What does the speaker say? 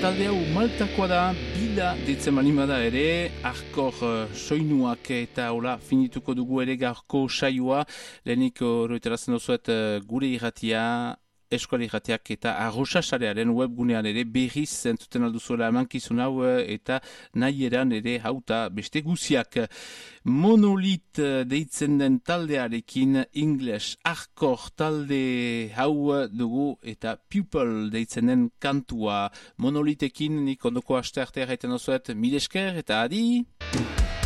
talde hau Maltakoa da, bila ditzen balimada ere, arkor soinuak eta hola finituko dugu ere gaurko saioa, lehenik roiterazen dozuet gure irratia, eskuali irratiak eta arrosasarearen webgunean ere berriz zentzuten alduzuela emankizun hau eta nahi eran ere hauta beste guziak. Monolit deitzen den taldearekin English Hardcore talde hau dugu eta People deitzen den kantua. Monolitekin nik ondoko aste arte erraiten dozuet mil esker eta adi!